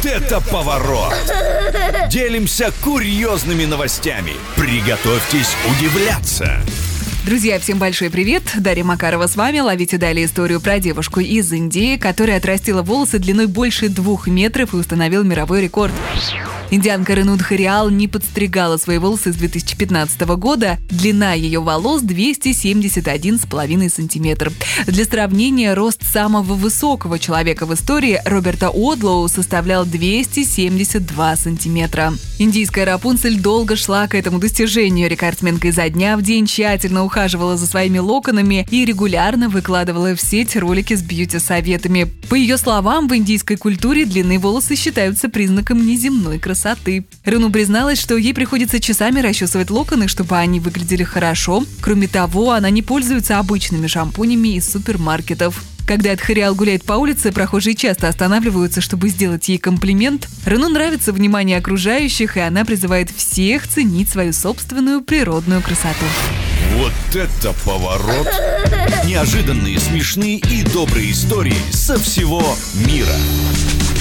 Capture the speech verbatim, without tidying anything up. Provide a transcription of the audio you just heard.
это поворот! Делимся курьезными новостями. Приготовьтесь удивляться. Друзья, всем большой привет! Дарья Макарова с вами. Ловите далее историю про девушку из Индии, которая отрастила волосы длиной больше двух метров и установила мировой рекорд. Индианка Рену Дхариал не подстригала свои волосы с две тысячи пятнадцатого года. Длина ее волос двести семьдесят один и пять сантиметра. Для сравнения, рост самого высокого человека в истории Роберта Одлоу составлял двести семьдесят два сантиметра. Индийская Рапунцель долго шла к этому достижению. Рекордсменка изо дня в день тщательно ухаживала за своими локонами и регулярно выкладывала в сеть ролики с бьюти-советами. По ее словам, в индийской культуре длинные волосы считаются признаком неземной красоты. Рену призналась, что ей приходится часами расчесывать локоны, чтобы они выглядели хорошо. Кроме того, она не пользуется обычными шампунями из супермаркетов. Когда Дхариал гуляет по улице, прохожие часто останавливаются, чтобы сделать ей комплимент. Рену нравится внимание окружающих, и она призывает всех ценить свою собственную природную красоту. Вот это поворот! Неожиданные, смешные и добрые истории со всего мира.